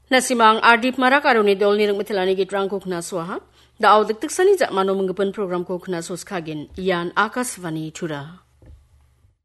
Nasimang Ardip Marak Aruni Dol Nirang Mitilani Gitrang Kokna Swaha, da Audik Tiksani Mano Mengepun Program Kokna Soskagin, Ian Akasvani Tura.